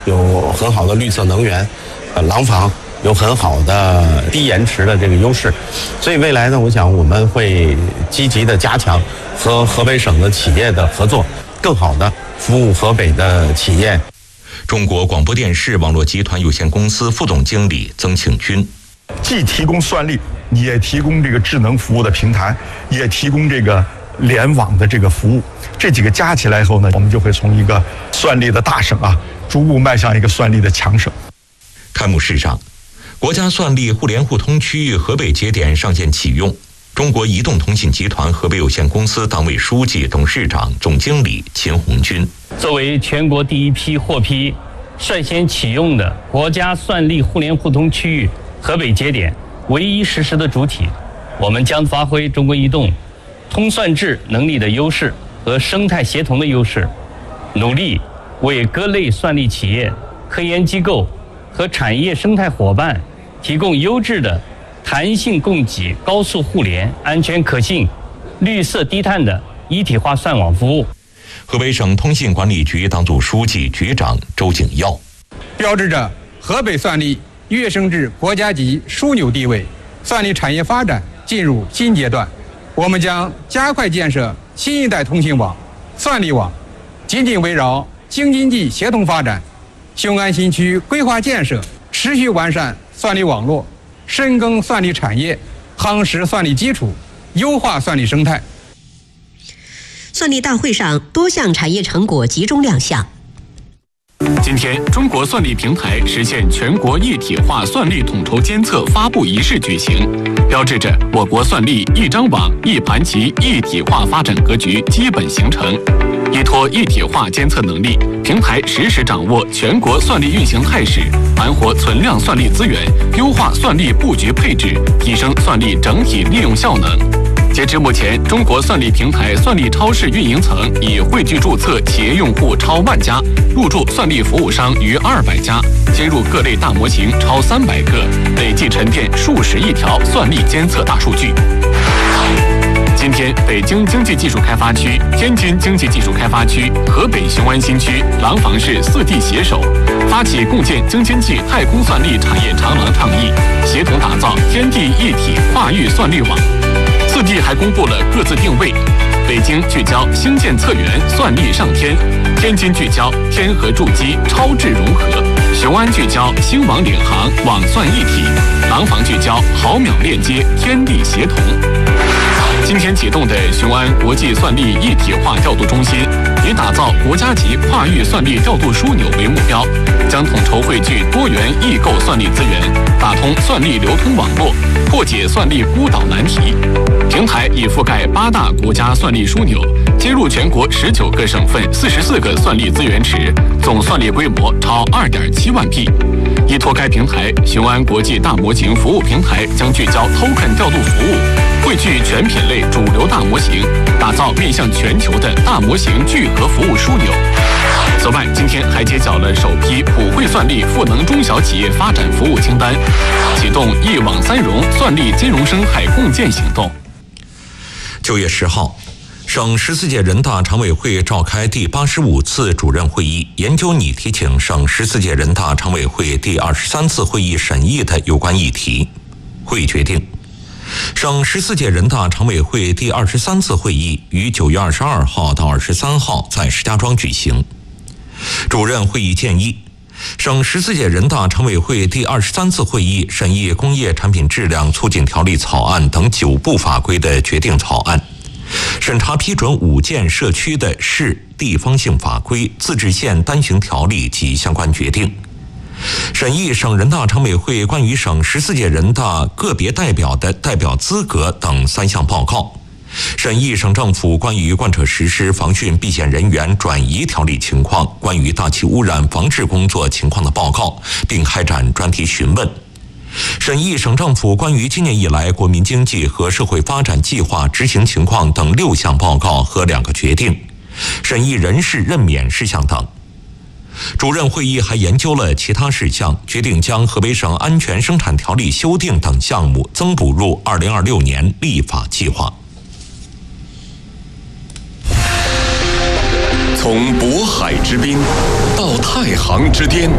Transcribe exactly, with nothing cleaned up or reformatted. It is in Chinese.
有很好的绿色能源，呃，廊坊有很好的低延迟的这个优势，所以未来呢，我想我们会积极的加强和河北省的企业的合作，更好的服务河北的企业。 中国广播电视网络集团有限公司副总经理曾庆军， 既提供算力，也提供这个智能服务的平台，也提供这个联网的这个服务，这几个加起来以后呢，我们就会从一个算力的大省啊，逐步迈向一个算力的强省。 开幕式上，国家算力互联互通区域河北节点上线启用。中国移动通信集团河北有限公司党委书记、董事长、总经理秦红军， 作为全国第一批获批率先启用的国家算力互联互通区域河北节点唯一实施的主体，我们将发挥中国移动通算制能力的优势和生态协同的优势，努力为各类算力企业、科研机构和产业生态伙伴提供优质的弹性供给、高速互联、安全可信、绿色低碳的一体化算网服务。 河北省通信管理局党组书记、局长周景耀， 标志着河北算力跃升至国家级枢纽地位，算力产业发展进入新阶段。我们将加快建设新一代通信网、算力网，紧紧围绕京津冀协同发展、雄安新区规划建设，持续完善算力网络，深耕算力产业，夯实算力基础，优化算力生态。 算力大会上，多项产业成果集中亮相。 今天，中国算力平台实现全国一体化算力统筹监测发布仪式举行，标志着我国算力一张网、一盘棋一体化发展格局基本形成。依托一体化监测能力，平台实时掌握全国算力运行态势，盘活存量算力资源，优化算力布局配置，提升算力整体利用效能。截至目前，中国算力平台算力超市运营层已汇聚注册企业用户超万家，入驻算力服务商逾二百家，接入各类大模型超三百个，累计沉淀数十亿条算力监测大数据。今天，北京经济技术开发区、天津经济技术开发区、河北雄安新区、廊坊市四地携手，发起共建京津冀太空算力产业长廊倡议，协同打造天地一体跨域算力网。四地还公布了各自定位，北京聚焦星舰策源算力上天，天津聚焦天河筑基超智融合，雄安聚焦星网领航网算一体，廊坊聚焦毫秒链接天地协同。今天启动的雄安国际算力一体化调度中心，以打造国家级跨域算力调度枢纽为目标，将统筹汇聚多元异构算力资源，打通算力流通网络，破解算力孤岛难题。平台已覆盖八大国家算力枢纽，接入全国十九个省份四十四个算力资源池，总算力规模超二点七万 P。依托该平台，雄安国际大模型服务平台将聚焦 token 调度服务，汇聚全品类主流大模型，打造面向全球的大模型聚合服务枢纽。此外，今天还揭晓了首批普惠算力赋能中小企业发展服务清单，启动一网三融算力金融生态共建行动。 九月十号，省十四届人大常委会召开第八十五次主任会议，研究拟提请省十四届人大常委会第二十三次会议审议的有关议题。会议决定，省十四届人大常委会第二十三次会议于九月二十二号到二十三号在石家庄举行。主任会议建议，省十四届人大常委会第二十三次会议审议《工业产品质量促进条例》草案等九部法规的决定草案，审查批准五件涉区的市地方性法规、自治县单行条例及相关决定，审议省人大常委会关于省十四届人大个别代表的代表资格等三项报告，审议省政府关于贯彻实施防汛避险人员转移条例情况、关于大气污染防治工作情况的报告，并开展专题询问。审议省政府关于今年以来国民经济和社会发展计划执行情况等六项报告和两个决定，审议人事任免事项等。主任会议还研究了其他事项，决定将河北省安全生产条例修订等项目增补入二零二六年立法计划。 从渤海之滨到太行之巅。